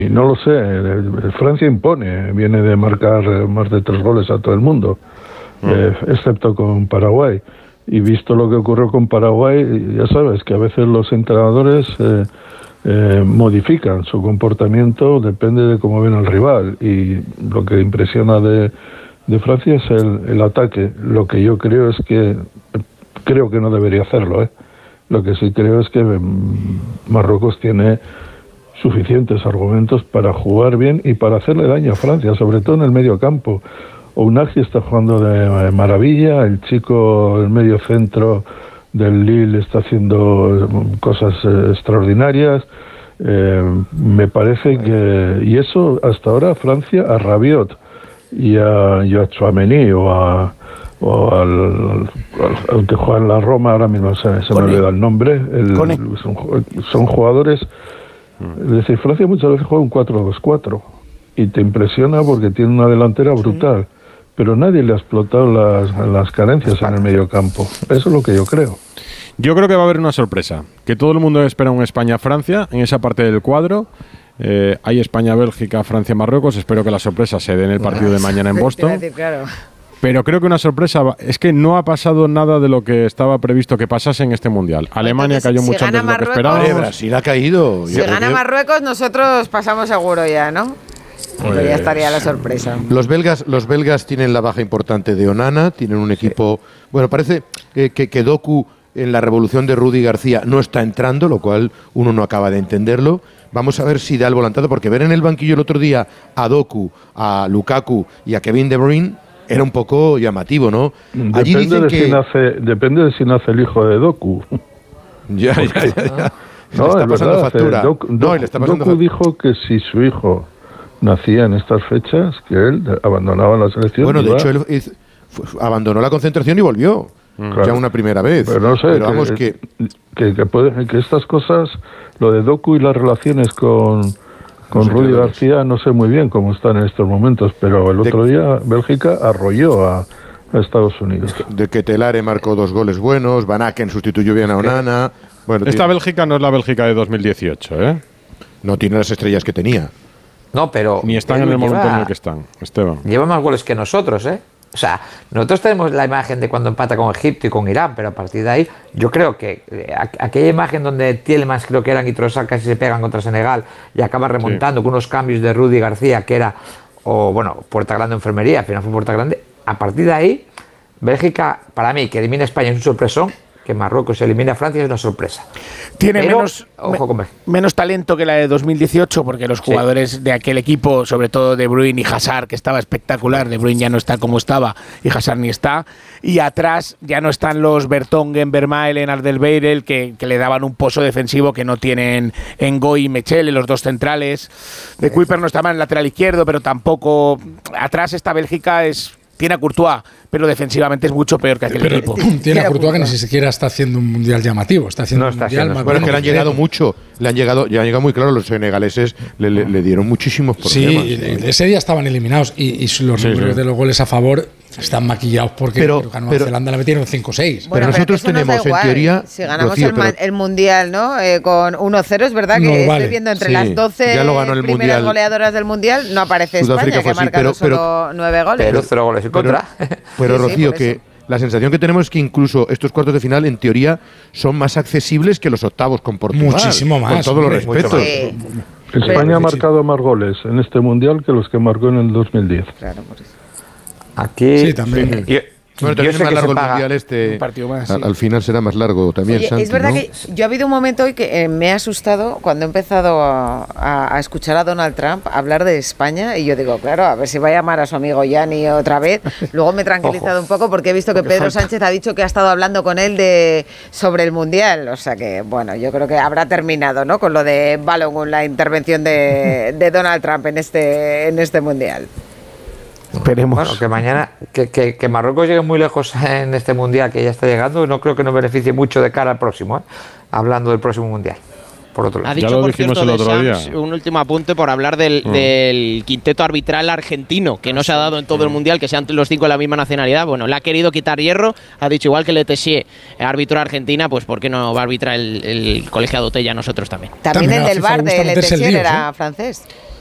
y no lo sé, Francia impone, viene de marcar más de 3 goles a todo el mundo, excepto con Paraguay. Y visto lo que ocurrió con Paraguay, ya sabes que a veces los entrenadores modifican su comportamiento, depende de cómo ven al rival. Y lo que impresiona de Francia es el ataque. Lo que yo creo es que, creo que no debería hacerlo, Lo que sí creo es que Marruecos tiene suficientes argumentos para jugar bien y para hacerle daño a Francia, sobre todo en el medio campo. Ounahi está jugando de maravilla, el chico, el medio centro del Lille está haciendo cosas extraordinarias. Me parece que, y eso hasta ahora Francia a Rabiot y a Tchouaméni o al que juega en la Roma, ahora mismo se me olvida el nombre, son jugadores, es decir, Francia muchas veces juega un 4-2-4 y te impresiona porque tiene una delantera brutal. Pero nadie le ha explotado las carencias en el mediocampo. Eso es lo que yo creo. Yo creo que va a haber una sorpresa. Que todo el mundo espera un España-Francia en esa parte del cuadro. Hay España-Bélgica, Francia-Marruecos. Espero que la sorpresa se dé en el partido de mañana en Boston. Pero creo que una sorpresa es que no ha pasado nada de lo que estaba previsto que pasase en este Mundial. Alemania cayó mucho antes de lo que esperábamos. Brasil ha caído. Si gana Marruecos, nosotros pasamos seguro ya, ¿no? Pues ya estaría la sorpresa. Los belgas tienen la baja importante de Onana, tienen un equipo... Bueno, parece que Doku en la revolución de Rudy García no está entrando, lo cual uno no acaba de entenderlo. Vamos a ver si da el volantazo, porque ver en el banquillo el otro día a Doku, a Lukaku y a Kevin De Bruyne era un poco llamativo, ¿no? Allí depende de si nace el hijo de Doku. Ya. No, le está pasando factura. Doku dijo que si su hijo nacía en estas fechas, que él abandonaba la selección. Bueno, de hecho, él abandonó la concentración y volvió. Claro. Ya una primera vez. Pero no sé, pero vamos que estas cosas, lo de Doku y las relaciones con Rudy García, no sé muy bien cómo están en estos momentos, pero el otro día Bélgica arrolló a Estados Unidos. De que Telare marcó 2 goles buenos, Van Aken sustituyó bien a Onana. Bueno, esta Bélgica no es la Bélgica de 2018, No tiene las estrellas que tenía. No, pero... Ni están en el momento en el que están, Esteban. Lleva más goles que nosotros, O sea, nosotros tenemos la imagen de cuando empata con Egipto y con Irán, pero a partir de ahí, yo creo que aquella imagen donde Tielemans, creo que eran, y Trossard casi se pegan contra Senegal y acaba remontando con unos cambios de Rudy García, que era, Puerta Grande Enfermería, al final fue Puerta Grande. A partir de ahí, Bélgica, para mí, que elimina a España es un sorpresón, que Marruecos elimina a Francia es una sorpresa. Tiene menos talento que la de 2018, porque los jugadores de aquel equipo, sobre todo De Bruyne y Hazard, que estaba espectacular, De Bruyne ya no está como estaba y Hazard ni está, y atrás ya no están los Vertonghen, Vermaelen, Alderweireld, que le daban un pozo defensivo que no tienen Ngoy y Mechele, los dos centrales. De Kuiper no estaba en el lateral izquierdo, pero tampoco... Atrás esta Bélgica tiene a Courtois, pero defensivamente es mucho peor que aquel equipo. Tiene a Courtois que ni siquiera está haciendo un mundial llamativo. Está haciendo un mundial más. Bueno, es que le han llegado mucho. Le han llegado muy claro. Los senegaleses le dieron muchísimos problemas. Sí, ese día estaban eliminados. Y los números de los goles a favor están maquillados porque a Nueva Zelanda le metieron 5-6. Bueno, pero nosotros tenemos, en teoría... Si ganamos el mundial, ¿no? Con 1-0, es verdad que estoy viendo entre las 12 primeras goleadoras del mundial, no aparece España, que ha marcado solo 9 goles. Pero 0 goles en contra. Pero Rocío, que la sensación que tenemos es que incluso estos cuartos de final, en teoría, son más accesibles que los octavos con Portugal. Muchísimo más. Con todos los respetos. España ha marcado más goles en este mundial que los que marcó en el 2010. Claro, por eso. Aquí... Sí, también. Bueno, también es más largo el mundial más, al final será más largo también. Oye, Santi, es verdad, ¿no? que yo ha habido un momento hoy que me ha asustado cuando he empezado a escuchar a Donald Trump hablar de España, y yo digo, claro, a ver si va a llamar a su amigo Gianni otra vez. Luego me he tranquilizado un poco porque he visto que Pedro Sánchez ha dicho que ha estado hablando con él sobre el mundial, o sea que, bueno, yo creo que habrá terminado, ¿no?, con lo de Balogun, la intervención de Donald Trump en este mundial. Esperemos. Bueno, que mañana, que Marruecos llegue muy lejos en este mundial que ya está llegando, no creo que nos beneficie mucho de cara al próximo, hablando del próximo mundial. por otro lado. Ha dicho, ya lo por dijimos cierto, el otro día. Un último apunte por hablar del quinteto arbitral argentino, que no se ha dado en todo el Mundial, que sean los 5 de la misma nacionalidad. Bueno, le ha querido quitar hierro, ha dicho igual que Le Tessier, árbitro Argentina, pues ¿por qué no va a arbitrar el colegiado Tella nosotros también? También el del VAR de Le Tessier era francés.